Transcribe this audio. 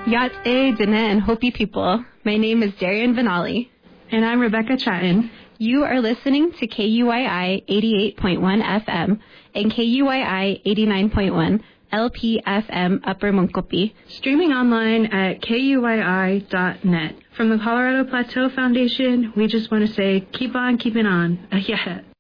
Yate, Dine, and Hopi people. My name is Darian Vinali. And I'm Rebecca Chatton. You are listening to KUYI 88.1 FM and KUYI 89.1 LPFM Upper Montkopi. Streaming online at KUYI.net. From the Colorado Plateau Foundation, we just want to say, keep on keeping on. Yeah.